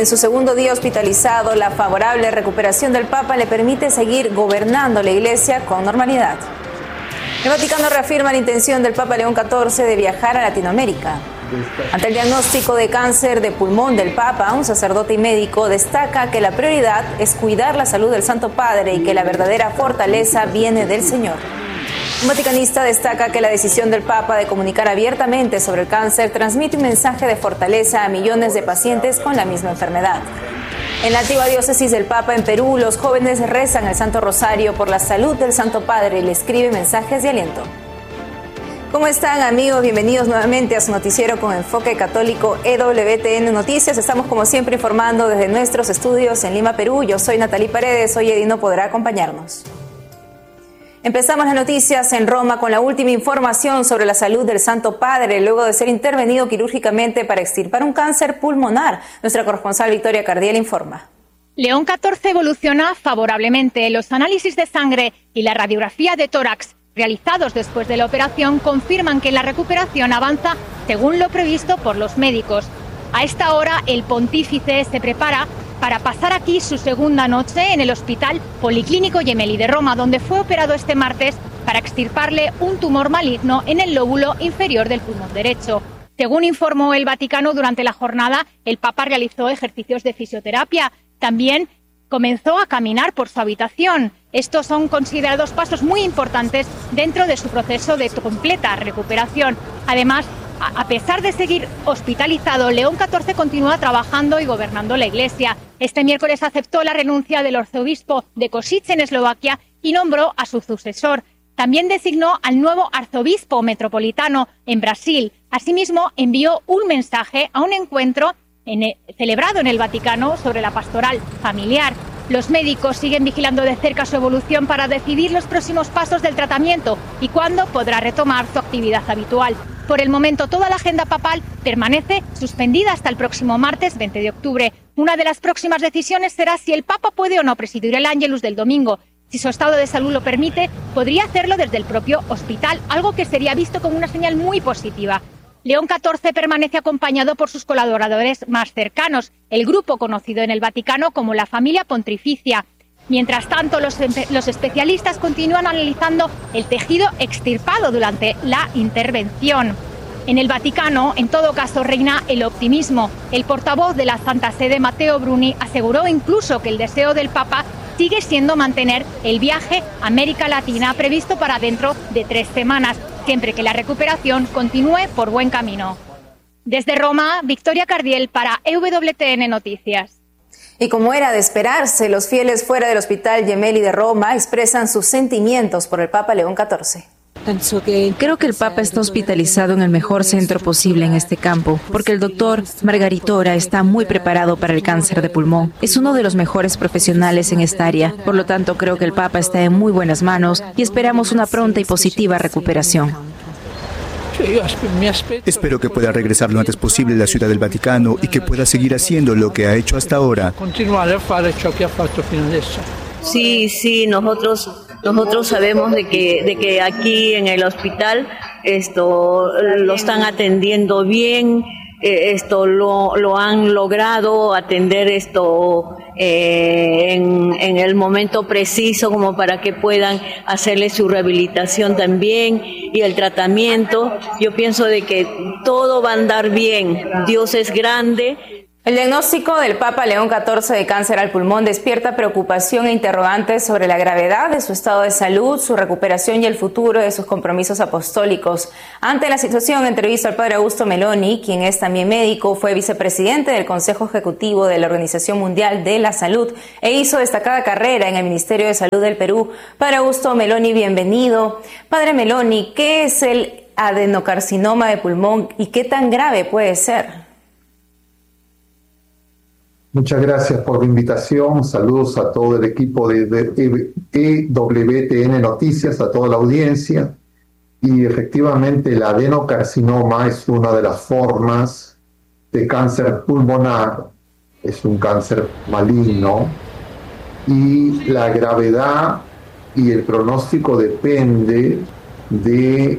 En su segundo día hospitalizado, la favorable recuperación del Papa le permite seguir gobernando la Iglesia con normalidad. El Vaticano reafirma la intención del Papa León XIV de viajar a Latinoamérica. Ante el diagnóstico de cáncer de pulmón del Papa, un sacerdote y médico destaca que la prioridad es cuidar la salud del Santo Padre y que la verdadera fortaleza viene del Señor. Un vaticanista destaca que la decisión del Papa de comunicar abiertamente sobre el cáncer transmite un mensaje de fortaleza a millones de pacientes con la misma enfermedad. En la antigua diócesis del Papa en Perú, los jóvenes rezan el Santo Rosario por la salud del Santo Padre y le escriben mensajes de aliento. ¿Cómo están, amigos? Bienvenidos nuevamente a su noticiero con enfoque católico EWTN Noticias. Estamos como siempre informando desde nuestros estudios en Lima, Perú. Yo soy Natalie Paredes, hoy Edino podrá acompañarnos. Empezamos las noticias en Roma con la última información sobre la salud del Santo Padre, luego de ser intervenido quirúrgicamente para extirpar un cáncer pulmonar. Nuestra corresponsal Victoria Cardiel informa. León XIV evoluciona favorablemente. Los análisis de sangre y la radiografía de tórax realizados después de la operación confirman que la recuperación avanza según lo previsto por los médicos. A esta hora, el pontífice se prepara para pasar aquí su segunda noche en el Hospital Policlínico Gemelli de Roma, donde fue operado este martes para extirparle un tumor maligno en el lóbulo inferior del pulmón derecho. Según informó el Vaticano, durante la jornada, el Papa realizó ejercicios de fisioterapia. También comenzó a caminar por su habitación. Estos son considerados pasos muy importantes dentro de su proceso de completa recuperación. Además, a pesar de seguir hospitalizado, León XIV continúa trabajando y gobernando la Iglesia. Este miércoles aceptó la renuncia del arzobispo de Košice en Eslovaquia y nombró a su sucesor. También designó al nuevo arzobispo metropolitano en Brasil. Asimismo, envió un mensaje a un encuentro celebrado en el Vaticano sobre la pastoral familiar. Los médicos siguen vigilando de cerca su evolución para decidir los próximos pasos del tratamiento y cuándo podrá retomar su actividad habitual. Por el momento, toda la agenda papal permanece suspendida hasta el próximo martes 20 de octubre. Una de las próximas decisiones será si el Papa puede o no presidir el Ángelus del domingo. Si su estado de salud lo permite, podría hacerlo desde el propio hospital, algo que sería visto como una señal muy positiva. León XIV permanece acompañado por sus colaboradores más cercanos, el grupo conocido en el Vaticano como la familia pontificia. Mientras tanto, los especialistas continúan analizando el tejido extirpado durante la intervención. En el Vaticano, en todo caso, reina el optimismo. El portavoz de la Santa Sede, Matteo Bruni, aseguró incluso que el deseo del Papa sigue siendo mantener el viaje a América Latina previsto para dentro de 3 semanas, siempre que la recuperación continúe por buen camino. Desde Roma, Victoria Cardiel para EWTN Noticias. Y como era de esperarse, los fieles fuera del Hospital Gemelli de Roma expresan sus sentimientos por el Papa León XIV. Creo que el Papa está hospitalizado en el mejor centro posible en este campo, porque el doctor Margaritora está muy preparado para el cáncer de pulmón. Es uno de los mejores profesionales en esta área. Por lo tanto, creo que el Papa está en muy buenas manos y esperamos una pronta y positiva recuperación. Espero que pueda regresar lo antes posible a la Ciudad del Vaticano y que pueda seguir haciendo lo que ha hecho hasta ahora. Sí, nosotros sabemos de que aquí en el hospital lo están atendiendo bien, lo han logrado atender en el momento preciso como para que puedan hacerle su rehabilitación también y el tratamiento. Yo pienso de que todo va a andar bien. Dios es grande. El diagnóstico del Papa León XIV de cáncer al pulmón despierta preocupación e interrogantes sobre la gravedad de su estado de salud, su recuperación y el futuro de sus compromisos apostólicos. Ante la situación, entrevistó al padre Augusto Meloni, quien es también médico, fue vicepresidente del Consejo Ejecutivo de la Organización Mundial de la Salud e hizo destacada carrera en el Ministerio de Salud del Perú. Padre Augusto Meloni, bienvenido. Padre Meloni, ¿qué es el adenocarcinoma de pulmón y qué tan grave puede ser? Muchas gracias por la invitación. Saludos a todo el equipo de EWTN Noticias, a toda la audiencia. Y efectivamente el adenocarcinoma es una de las formas de cáncer pulmonar. Es un cáncer maligno y la gravedad y el pronóstico depende de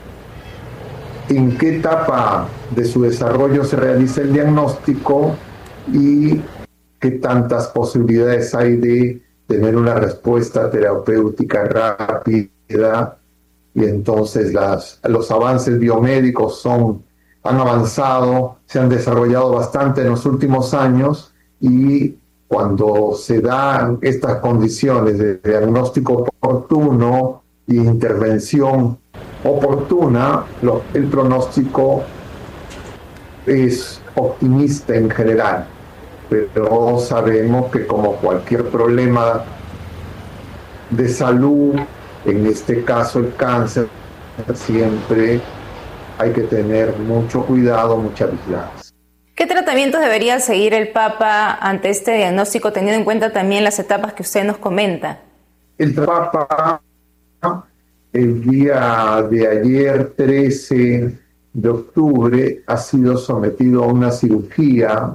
en qué etapa de su desarrollo se realiza el diagnóstico y qué tantas posibilidades hay de tener una respuesta terapéutica rápida. Y entonces los avances biomédicos han avanzado, se han desarrollado bastante en los últimos años, y cuando se dan estas condiciones de diagnóstico oportuno y intervención oportuna, el pronóstico es optimista en general. Pero sabemos que, como cualquier problema de salud, en este caso el cáncer, siempre hay que tener mucho cuidado, mucha vigilancia. ¿Qué tratamientos debería seguir el Papa ante este diagnóstico, teniendo en cuenta también las etapas que usted nos comenta? El Papa, el día de ayer, 13 de octubre, ha sido sometido a una cirugía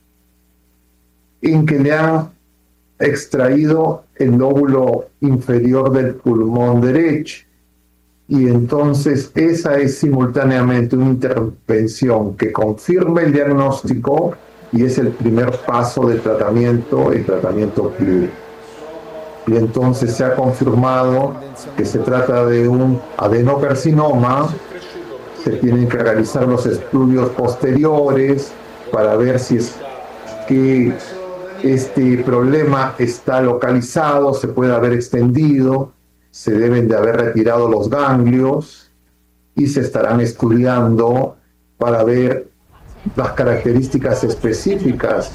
en que le han extraído el lóbulo inferior del pulmón derecho, y entonces esa es simultáneamente una intervención que confirma el diagnóstico y es el primer paso del tratamiento, el tratamiento clínico. Y entonces se ha confirmado que se trata de un adenocarcinoma. Se tienen que realizar los estudios posteriores para ver si es que este problema está localizado, se puede haber extendido, se deben de haber retirado los ganglios y se estarán estudiando para ver las características específicas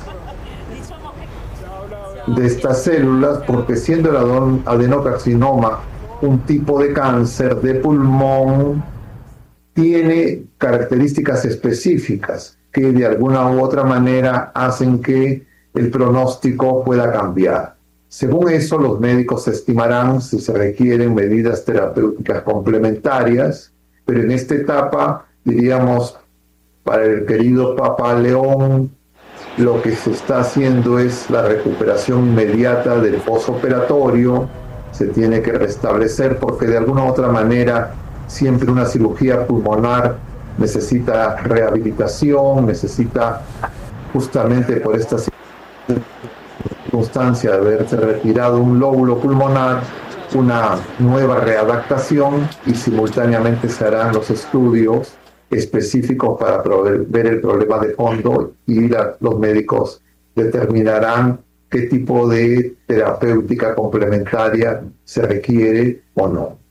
de estas células, porque siendo el adenocarcinoma un tipo de cáncer de pulmón, tiene características específicas que de alguna u otra manera hacen que el pronóstico pueda cambiar. Según eso, los médicos estimarán si se requieren medidas terapéuticas complementarias, pero en esta etapa, diríamos, para el querido Papa León, lo que se está haciendo es la recuperación inmediata del posoperatorio. Se tiene que restablecer porque de alguna u otra manera siempre una cirugía pulmonar necesita rehabilitación, necesita, justamente por esta circunstancia de haberse retirado un lóbulo pulmonar, una nueva readaptación, y simultáneamente se harán los estudios específicos para ver el problema de fondo, y los médicos determinarán qué tipo de terapéutica complementaria se requiere o no.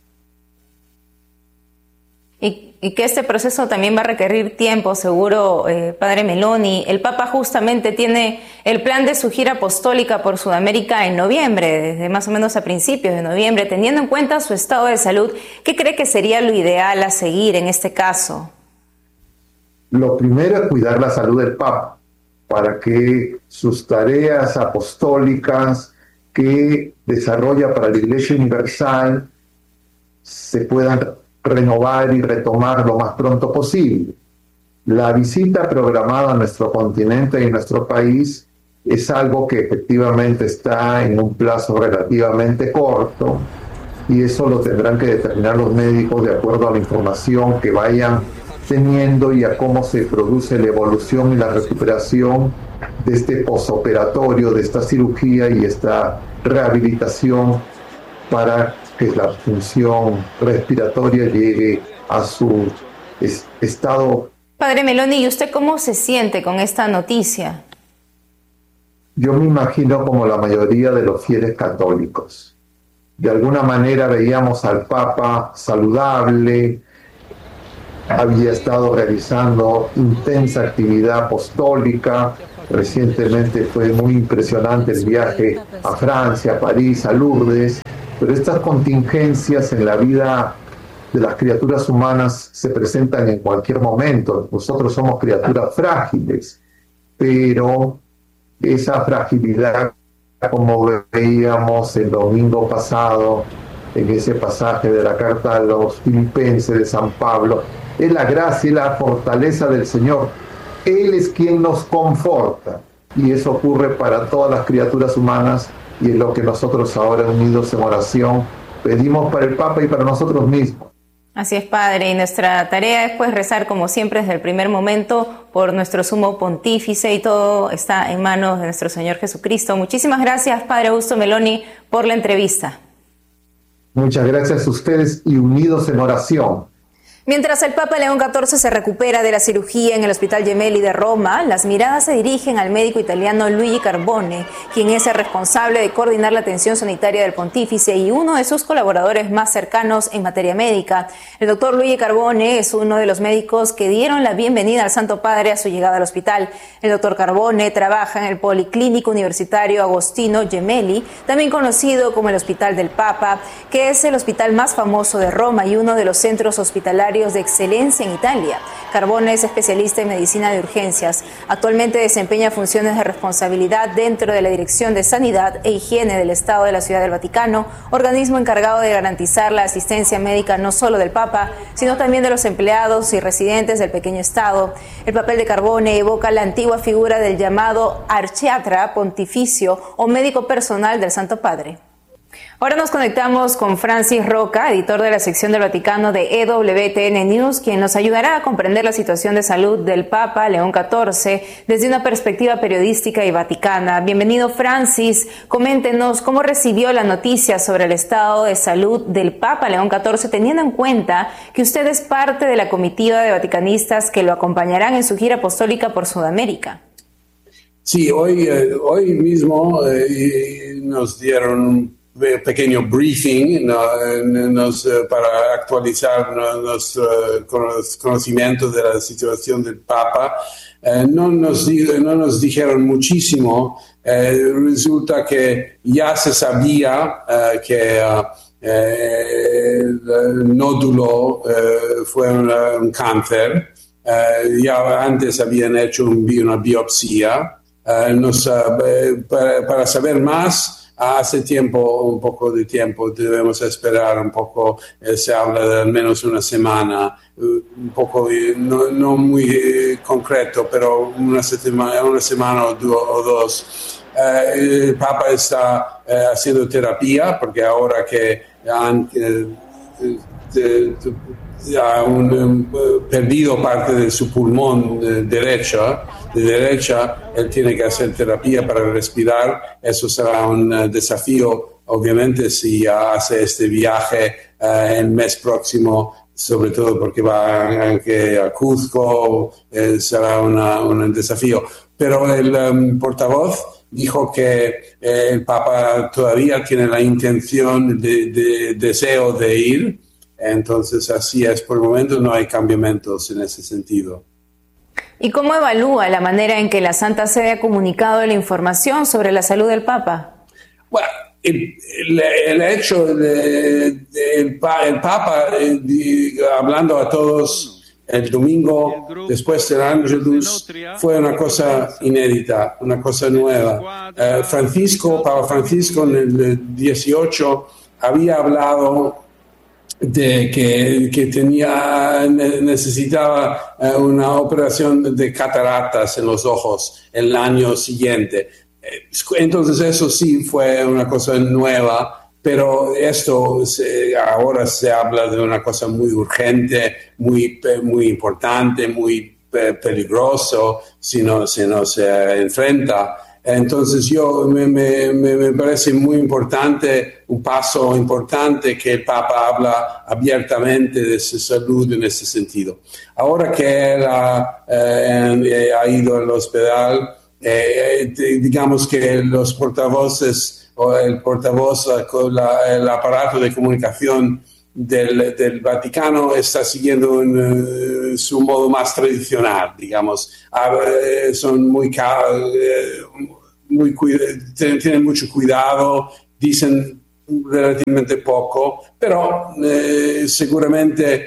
Y que este proceso también va a requerir tiempo, seguro, Padre Meloni. El Papa justamente tiene el plan de su gira apostólica por Sudamérica en noviembre, desde más o menos a principios de noviembre. Teniendo en cuenta su estado de salud, ¿qué cree que sería lo ideal a seguir en este caso? Lo primero es cuidar la salud del Papa, para que sus tareas apostólicas que desarrolla para la Iglesia Universal se puedan renovar y retomar lo más pronto posible. La visita programada a nuestro continente y a nuestro país es algo que efectivamente está en un plazo relativamente corto, y eso lo tendrán que determinar los médicos de acuerdo a la información que vayan teniendo y a cómo se produce la evolución y la recuperación de este posoperatorio, de esta cirugía y esta rehabilitación, para que la función respiratoria llegue a su estado. Padre Meloni, ¿y usted cómo se siente con esta noticia? Yo me imagino como la mayoría de los fieles católicos. De alguna manera veíamos al Papa saludable, había estado realizando intensa actividad apostólica. Recientemente fue muy impresionante el viaje a Francia, a París, a Lourdes. Pero estas contingencias en la vida de las criaturas humanas se presentan en cualquier momento. Nosotros somos criaturas frágiles, pero esa fragilidad, como veíamos el domingo pasado en ese pasaje de la carta a los Filipenses de San Pablo, es la gracia y la fortaleza del Señor. Él es quien nos conforta, y eso ocurre para todas las criaturas humanas, y es lo que nosotros ahora, unidos en oración, pedimos para el Papa y para nosotros mismos. Así es, Padre, y nuestra tarea es pues rezar como siempre desde el primer momento por nuestro sumo pontífice, y todo está en manos de nuestro Señor Jesucristo. Muchísimas gracias, Padre Augusto Meloni, por la entrevista. Muchas gracias a ustedes y unidos en oración. Mientras el Papa León XIV se recupera de la cirugía en el Hospital Gemelli de Roma, las miradas se dirigen al médico italiano Luigi Carbone, quien es el responsable de coordinar la atención sanitaria del pontífice y uno de sus colaboradores más cercanos en materia médica. El doctor Luigi Carbone es uno de los médicos que dieron la bienvenida al Santo Padre a su llegada al hospital. El doctor Carbone trabaja en el Policlínico Universitario Agostino Gemelli, también conocido como el Hospital del Papa, que es el hospital más famoso de Roma y uno de los centros hospitalarios de excelencia en Italia. Carbone es especialista en medicina de urgencias. Actualmente desempeña funciones de responsabilidad dentro de la Dirección de Sanidad e Higiene del Estado de la Ciudad del Vaticano, organismo encargado de garantizar la asistencia médica no solo del Papa, sino también de los empleados y residentes del pequeño Estado. El papel de Carbone evoca la antigua figura del llamado archiatra pontificio o médico personal del Santo Padre. Ahora nos conectamos con Francis Roca, editor de la sección del Vaticano de EWTN News, quien nos ayudará a comprender la situación de salud del Papa León XIV desde una perspectiva periodística y vaticana. Bienvenido, Francis. Coméntenos cómo recibió la noticia sobre el estado de salud del Papa León XIV, teniendo en cuenta que usted es parte de la comitiva de vaticanistas que lo acompañarán en su gira apostólica por Sudamérica. Sí, hoy mismo nos dieron un pequeño briefing para actualizar nuestro conocimiento de la situación del Papa. No nos dijeron muchísimo. Resulta que ya se sabía que el nódulo fue un cáncer. Ya antes habían hecho una biopsia. Para saber más, hace un poco de tiempo, debemos esperar un poco, se habla de al menos una semana, un poco, no muy concreto, pero una semana o dos. El Papa está haciendo terapia, porque ahora que han perdido parte de su pulmón derecha, él tiene que hacer terapia para respirar. Eso será un desafío, obviamente, si hace este viaje el mes próximo, sobre todo porque va anche a Cuzco, será un desafío. Pero el portavoz dijo que el Papa todavía tiene la intención, deseo de ir. Entonces, así es. Por el momento no hay cambiamientos en ese sentido. ¿Y cómo evalúa la manera en que la Santa Sede ha comunicado la información sobre la salud del Papa? Bueno, el hecho del Papa hablando a todos el domingo después del Angelus fue una cosa inédita, una cosa nueva. Papa Francisco en el 18 había hablado de que necesitaba una operación de cataratas en los ojos el año siguiente. Entonces eso sí fue una cosa nueva, pero ahora se habla de una cosa muy urgente, muy importante, muy peligroso si no se enfrenta. Entonces me parece muy importante, un paso importante, que el Papa habla abiertamente de su salud en ese sentido. Ahora que él ha ido al hospital, digamos que los portavoces o el portavoz con el aparato de comunicación del Vaticano está siguiendo su modo más tradicional, digamos. Son tienen mucho cuidado, dicen relativamente poco, pero seguramente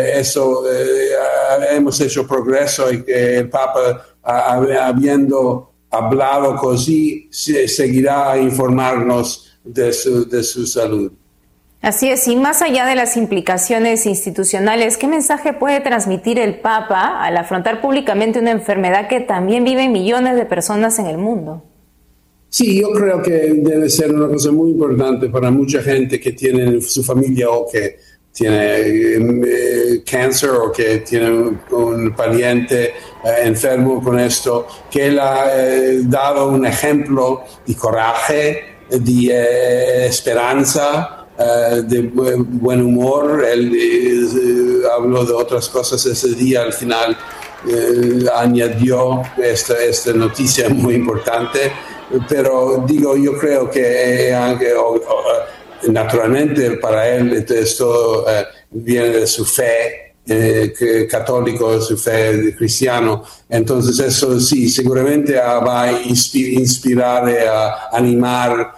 hemos hecho progreso, y que el Papa, habiendo hablado così, seguirá a informarnos de su salud. Así es, y más allá de las implicaciones institucionales, ¿qué mensaje puede transmitir el Papa al afrontar públicamente una enfermedad que también viven millones de personas en el mundo? Sí, yo creo que debe ser una cosa muy importante para mucha gente que tiene su familia o que tiene cáncer o que tiene un pariente enfermo con esto, que él ha dado un ejemplo de coraje, de esperanza, de buen humor. Él habló de otras cosas ese día, al final añadió esta noticia muy importante, pero digo, yo creo que naturalmente para él esto viene de su fe católico, de su fe cristiano. Entonces eso sí, seguramente va a inspirar, a animar,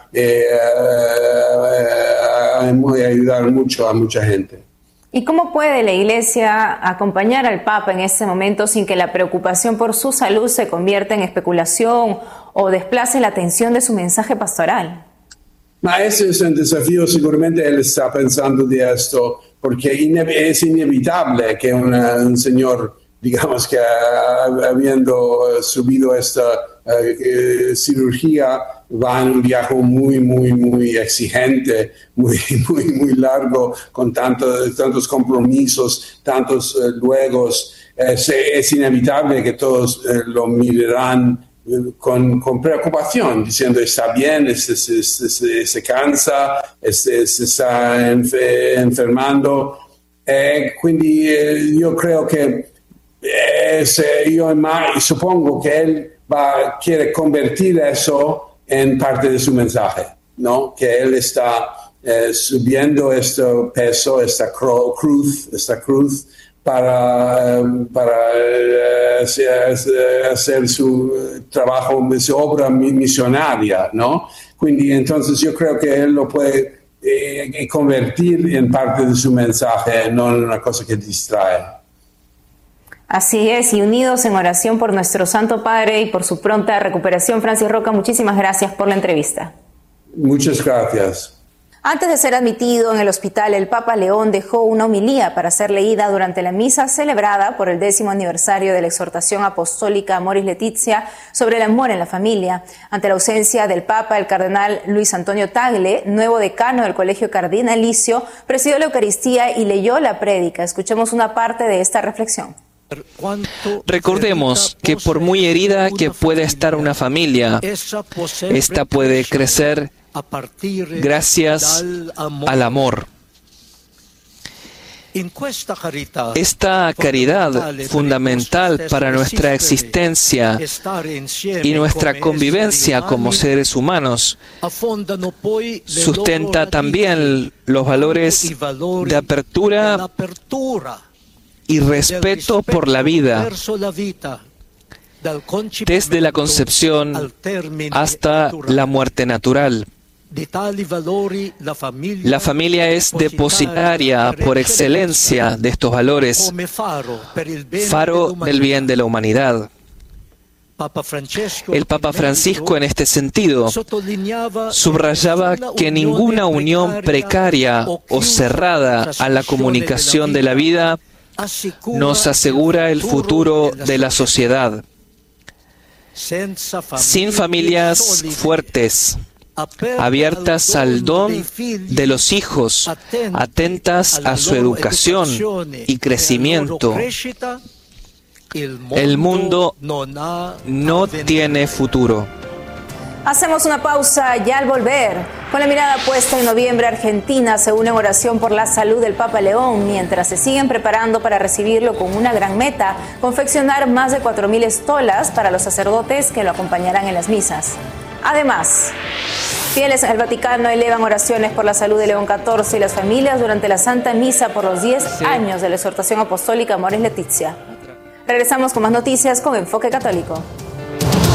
a ayudar mucho a mucha gente. ¿Y cómo puede la Iglesia acompañar al Papa en este momento sin que la preocupación por su salud se convierta en especulación o desplace la atención de su mensaje pastoral? Ese es un desafío, seguramente él está pensando de esto, porque es inevitable que un señor, digamos que habiendo subido esta cirugía, va en un viaje muy exigente, muy largo, con tantos compromisos, tantos luegos. Es inevitable que todos lo mirarán con preoccupazione, dicendo sta bene, se cansa, si sta enfermando. Quindi io credo che supongo que él quiere convertir eso en parte de su mensaje, ¿no? Que él está subiendo este peso, esta cruz, para hacer su trabajo, su obra misionaria, ¿no? Quindi entonces yo creo que él lo puede convertir en parte de su mensaje, no en una cosa que distrae. Así es, y unidos en oración por nuestro Santo Padre y por su pronta recuperación. Francis Roca, muchísimas gracias por la entrevista. Muchas gracias. Antes de ser admitido en el hospital, el Papa León dejó una homilía para ser leída durante la misa celebrada por el 10º aniversario de la exhortación apostólica Amoris Laetitia sobre el amor en la familia. Ante la ausencia del Papa, el cardenal Luis Antonio Tagle, nuevo decano del Colegio Cardinalicio, presidió la Eucaristía y leyó la prédica. Escuchemos una parte de esta reflexión. Recordemos que por muy herida que pueda estar una familia, esta puede crecer gracias al amor. Esta caridad fundamental para nuestra existencia y nuestra convivencia como seres humanos sustenta también los valores de apertura y respeto por la vida, desde la concepción hasta la muerte natural. La familia es depositaria por excelencia de estos valores, faro del bien de la humanidad. El Papa Francisco, en este sentido, subrayaba que ninguna unión precaria o cerrada a la comunicación de la vida nos asegura el futuro de la sociedad. Sin familias fuertes, abiertas al don de los hijos, atentas a su educación y crecimiento, el mundo no tiene futuro. Hacemos una pausa y al volver, con la mirada puesta en noviembre, Argentina se une en oración por la salud del Papa León, mientras se siguen preparando para recibirlo con una gran meta, confeccionar más de 4.000 estolas para los sacerdotes que lo acompañarán en las misas. Además, fieles en el Vaticano elevan oraciones por la salud de León XIV y las familias durante la Santa Misa por los 10 años de la exhortación apostólica Amoris Laetitia. Regresamos con más noticias con Enfoque Católico.